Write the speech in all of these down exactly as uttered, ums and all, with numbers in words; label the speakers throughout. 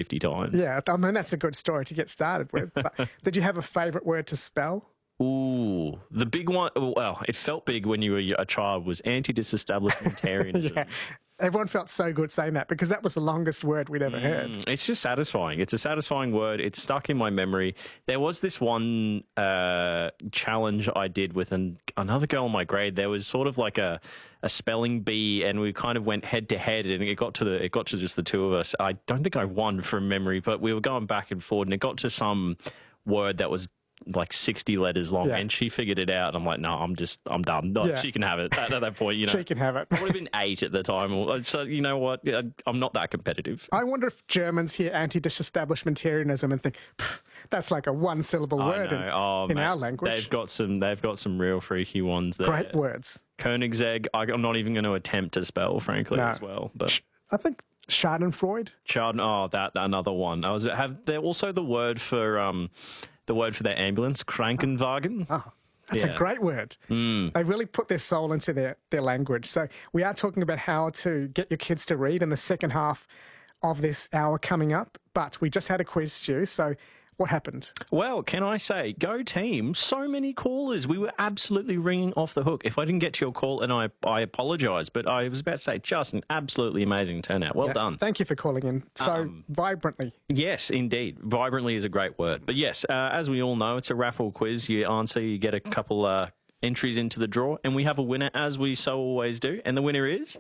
Speaker 1: fifty times.
Speaker 2: Yeah, I mean, that's a good story to get started with. But did you have a favourite word to spell?
Speaker 1: Ooh, the big one, well, it felt big when you were a child, was anti-disestablishmentarianism.
Speaker 2: Yeah. Everyone felt so good saying that because that was the longest word we'd ever heard.
Speaker 1: Mm, it's just satisfying. It's a satisfying word. It's stuck in my memory. There was this one uh, challenge I did with an, another girl in my grade. There was sort of like a, a spelling bee, and we kind of went head to head, and it got to the it got to just the two of us. I don't think I won from memory, but we were going back and forth, and it got to some word that was like sixty letters long,
Speaker 2: Yeah.
Speaker 1: and she figured it out, and I'm like, no, I'm just, I'm done. No,
Speaker 2: Yeah.
Speaker 1: She can have it. At, at that point, you know.
Speaker 2: She can have it.
Speaker 1: I would have been eight at the time. So, you know what? I'm not that competitive.
Speaker 2: I wonder if Germans hear anti-disestablishmentarianism and think, that's like a one-syllable
Speaker 1: I
Speaker 2: word
Speaker 1: know.
Speaker 2: in,
Speaker 1: Oh,
Speaker 2: in
Speaker 1: mate,
Speaker 2: our language.
Speaker 1: They've got some, they've got some real freaky ones there.
Speaker 2: Great words.
Speaker 1: Koenigsegg, I- I'm not even going to attempt to spell, frankly,
Speaker 2: No.
Speaker 1: as well. But
Speaker 2: I think Schadenfreude.
Speaker 1: Chard, oh, that another one. I was have there also the word for um, the word for their ambulance, Krankenwagen.
Speaker 2: Oh, that's
Speaker 1: Yeah.
Speaker 2: a great word.
Speaker 1: Mm.
Speaker 2: They really put their soul into their, their language. So we are talking about how to get your kids to read in the second half of this hour coming up. But we just had a quiz, Stu. So what happened?
Speaker 1: Well, can I say, go team, so many callers. We were absolutely ringing off the hook. If I didn't get to your call, and I, I apologise, but I was about to say, just an absolutely amazing turnout. Well
Speaker 2: Yeah,
Speaker 1: done.
Speaker 2: Thank you for calling in so
Speaker 1: Um,
Speaker 2: vibrantly.
Speaker 1: Yes, indeed. Vibrantly is a great word. But yes, uh, as we all know, it's a raffle quiz. You answer, you get a couple uh, entries into the draw, and we have a winner, as we so always do. And the winner is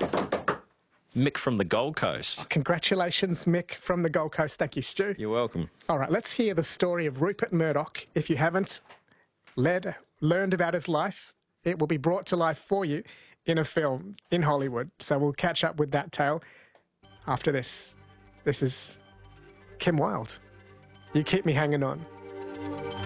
Speaker 1: Mick from the Gold Coast.
Speaker 2: Congratulations, Mick from the Gold Coast. Thank you, Stu.
Speaker 1: You're welcome.
Speaker 2: All right, let's hear the story of Rupert Murdoch. If you haven't led, learned about his life, it will be brought to life for you in a film in Hollywood. So we'll catch up with that tale after this. This is Kim Wilde. You keep me hanging on.